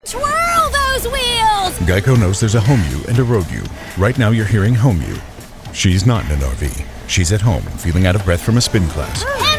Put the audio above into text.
Twirl those wheels! Geico knows there's a home you and a road you. Right now you're hearing home you. She's not in an RV. She's at home, feeling out of breath from a spin class.